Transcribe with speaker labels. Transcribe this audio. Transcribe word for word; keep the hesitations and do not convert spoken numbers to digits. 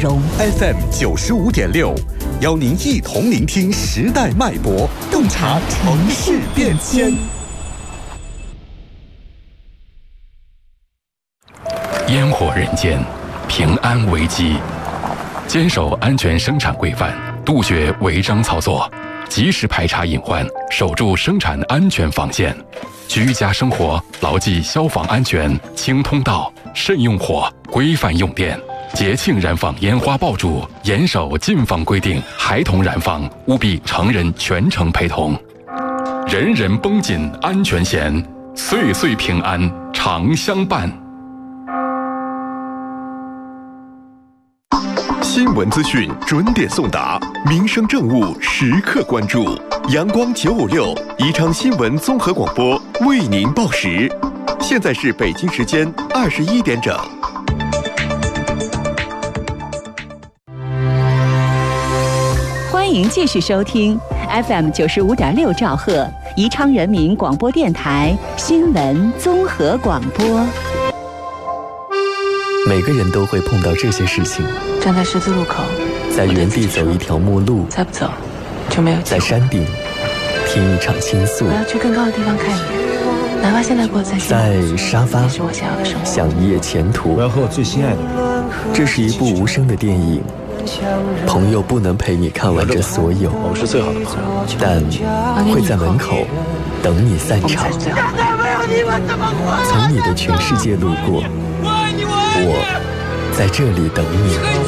Speaker 1: 容。
Speaker 2: F M 九十五点六，邀您一同聆听时代脉搏，洞察城市变迁。
Speaker 3: 烟火人间，平安危机，坚守安全生产规范，杜绝违章操作，及时排查隐患，守住生产安全防线。居家生活牢记消防安全，清通道，慎用火，规范用电。节庆燃放烟花爆竹，严守禁放规定，孩童燃放务必成人全程陪同。人人绷紧安全弦，岁岁平安常相伴。
Speaker 2: 新闻资讯准点送达，民生政务时刻关注。阳光九五六宜昌新闻综合广播为您报时，现在是北京时间二十一点整。
Speaker 1: 欢迎继续收听 F M 九十五点六兆赫宜昌人民广播电台新闻综合广播。
Speaker 4: 每个人都会碰到这些事情：
Speaker 5: 站在十字路口，
Speaker 4: 在原地走一条陌路，
Speaker 5: 再不走就没有机会；
Speaker 4: 在山顶听一场倾诉，
Speaker 5: 我要去更高的地方看一眼，哪怕现在过得再辛苦，
Speaker 4: 在沙发
Speaker 5: 是我想要的生活。
Speaker 4: 想一夜前途，
Speaker 6: 我要和我最心爱的人。
Speaker 4: 这是一部无声的电影，朋友不能陪你看完这所有，
Speaker 6: 我们是最好的朋友，
Speaker 4: 但会在门口等你散场。从你的全世界路过，我在这里等你。